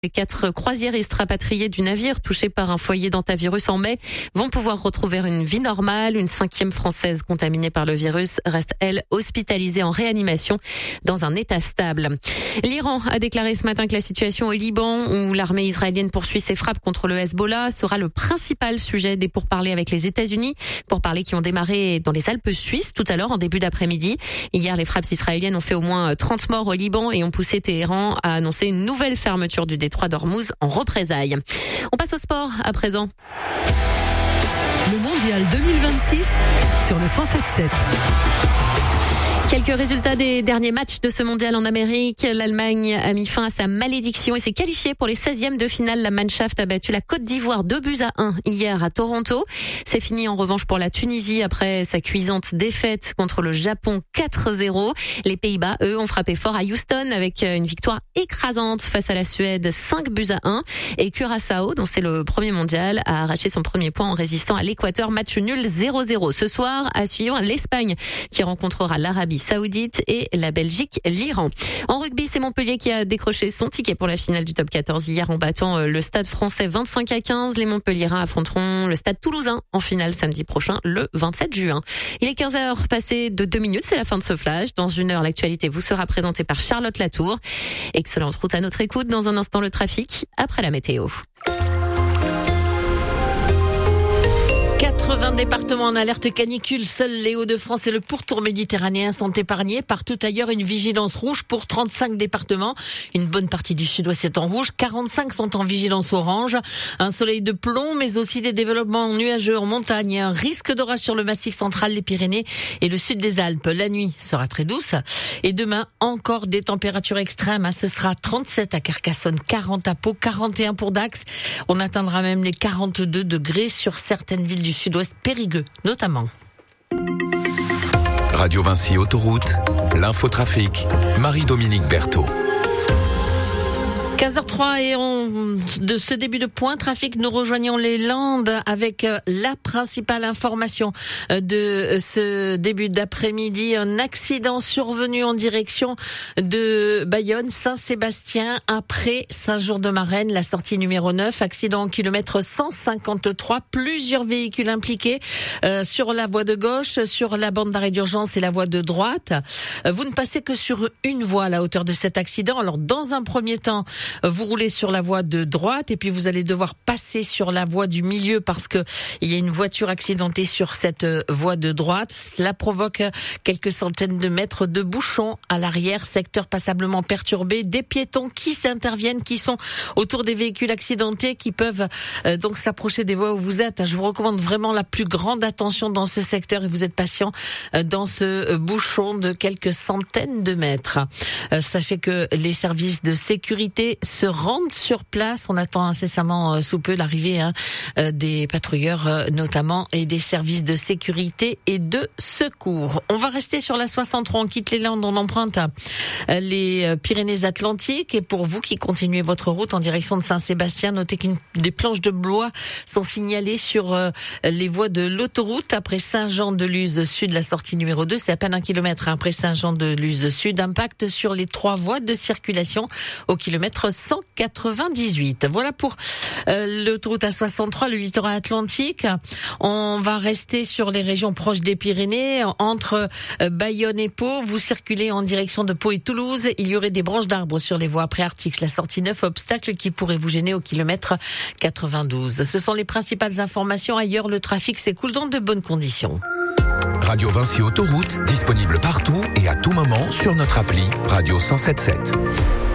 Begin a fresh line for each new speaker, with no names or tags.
Les 4 croisiéristes rapatriés du navire touché par un foyer d'hantavirus en mai vont pouvoir retrouver une vie normale. Une 5e Française contaminée par le virus reste, elle, hospitalisée en réanimation dans un état stable. L'Iran a déclaré ce matin que la situation au Liban, où l'armée israélienne poursuit ses frappes contre le Hezbollah, sera le principal sujet des pourparlers avec les États-Unis. Pourparlers qui ont démarré dans les Alpes suisses tout à l'heure en début d'après-midi. Hier, les frappes israéliennes ont fait au moins 30 morts au Liban et ont poussé Téhéran à annoncer une nouvelle fermeture du détroit d'Ormuz en représailles. On passe au sport à présent.
Le mondial 2026 sur le 107.7.
Quelques résultats des derniers matchs de ce mondial en Amérique. L'Allemagne a mis fin à sa malédiction et s'est qualifiée pour les 16e de finale. La Mannschaft a battu la Côte d'Ivoire 2-1 hier à Toronto. C'est fini en revanche pour la Tunisie après sa cuisante défaite contre le Japon 4-0. Les Pays-Bas, eux, ont frappé fort à Houston avec une victoire écrasante face à la Suède 5-1. Et Curaçao, dont c'est le premier mondial, a arraché son premier point en résistant à l'Équateur. Match nul 0-0. Ce soir, à suivre l'Espagne qui rencontrera l'Arabie Saoudite et la Belgique, l'Iran. En rugby, c'est Montpellier qui a décroché son ticket pour la finale du top 14 hier en battant le Stade Français 25-15. Les Montpelliérains affronteront le Stade Toulousain en finale samedi prochain, le 27 juin. Il est 15h passé de 2 minutes, c'est la fin de ce flash. Dans 1 heure, l'actualité vous sera présentée par Charlotte Latour. Excellente route à notre écoute. Dans un instant, le trafic après la météo.
80 départements en alerte canicule. Seuls les Hauts-de-France et le pourtour méditerranéen sont épargnés. Partout ailleurs, une vigilance rouge pour 35 départements. Une bonne partie du sud-ouest est en rouge. 45 sont en vigilance orange. Un soleil de plomb, mais aussi des développements nuageux en montagne. Un risque d'orage sur le massif central, les Pyrénées et le sud des Alpes. La nuit sera très douce. Et demain, encore des températures extrêmes. Ce sera 37 à Carcassonne, 40 à Pau, 41 pour Dax. On atteindra même les 42 degrés sur certaines villes du sud-ouest, Périgueux notamment.
Radio Vinci Autoroute, l'infotrafic, Marie-Dominique Berthaud.
15h03 et de ce début de point trafic, nous rejoignons les Landes avec la principale information de ce début d'après-midi. Un accident survenu en direction de Bayonne, Saint-Sébastien, après Saint-Jour-de-Marenne, la sortie numéro 9. Accident au kilomètre 153. Plusieurs véhicules impliqués sur la voie de gauche, sur la bande d'arrêt d'urgence et la voie de droite. Vous ne passez que sur une voie à la hauteur de cet accident. Alors, dans un premier temps, vous roulez sur la voie de droite et puis vous allez devoir passer sur la voie du milieu parce que il y a une voiture accidentée sur cette voie de droite. Cela provoque quelques centaines de mètres de bouchons à l'arrière, secteur passablement perturbé, des piétons qui s'interviennent, qui sont autour des véhicules accidentés, qui peuvent donc s'approcher des voies où vous êtes. Je vous recommande vraiment la plus grande attention dans ce secteur et vous êtes patient dans ce bouchon de quelques centaines de mètres. Sachez que les services de sécurité se rendent sur place. On attend incessamment sous peu l'arrivée des patrouilleurs notamment et des services de sécurité et de secours. On va rester sur la 63. On quitte les Landes, on emprunte les Pyrénées-Atlantiques et pour vous qui continuez votre route en direction de Saint-Sébastien, notez qu'une des planches de bois sont signalées sur les voies de l'autoroute après Saint-Jean-de-Luz Sud, la sortie numéro 2. C'est à peine 1 kilomètre après Saint-Jean-de-Luz Sud. Impact sur les 3 voies de circulation au kilomètre 198. Voilà pour l'autoroute A63, le littoral atlantique. On va rester sur les régions proches des Pyrénées, entre Bayonne et Pau. Vous circulez en direction de Pau et Toulouse. Il y aurait des branches d'arbres sur les voies pré-Artix. La sortie 9, obstacle qui pourrait vous gêner au kilomètre 92. Ce sont les principales informations. Ailleurs, le trafic s'écoule dans de bonnes conditions.
Radio Vinci Autoroute, disponible partout et à tout moment sur notre appli Radio 107.7.